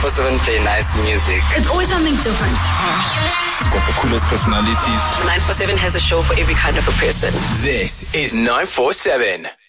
947 play nice music. It's always something different. It's got the coolest personalities. 947 has a show for every kind of a person. This is 947.